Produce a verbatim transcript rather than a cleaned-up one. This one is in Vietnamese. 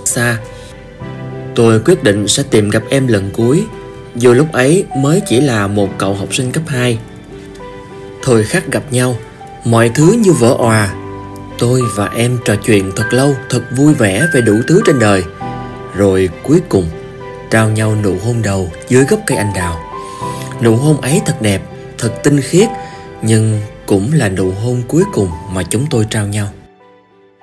xa. Tôi quyết định sẽ tìm gặp em lần cuối, dù lúc ấy mới chỉ là một cậu học sinh cấp hai. Thời khắc gặp nhau, mọi thứ như vỡ òa. Tôi và em trò chuyện thật lâu, thật vui vẻ về đủ thứ trên đời. Rồi cuối cùng trao nhau nụ hôn đầu dưới gốc cây anh đào. Nụ hôn ấy thật đẹp, thật tinh khiết, nhưng cũng là nụ hôn cuối cùng mà chúng tôi trao nhau.